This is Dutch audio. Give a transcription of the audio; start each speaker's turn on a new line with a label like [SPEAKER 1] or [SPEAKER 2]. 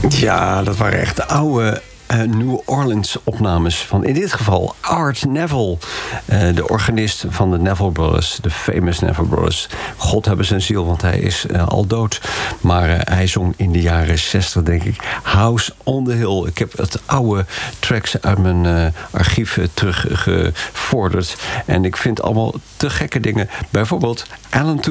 [SPEAKER 1] Ja, dat waren echt de oude New Orleans opnames van in dit geval Art Neville, de organist van de Neville Brothers, de famous Neville Brothers. God hebben zijn ziel, want hij is al dood. Maar hij zong in de jaren 60, denk ik, House on the Hill. Ik heb het oude tracks uit mijn archief teruggevorderd. En ik vind allemaal te gekke dingen. Bijvoorbeeld Alan